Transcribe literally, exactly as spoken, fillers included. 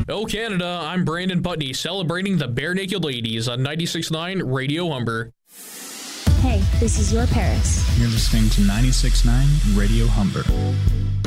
Oh, Canada, I'm Brandon Putney, celebrating the Bare Naked Ladies on ninety-six point nine Radio Humber. Hey, this is your Paris. You're listening to ninety-six point nine Radio Humber.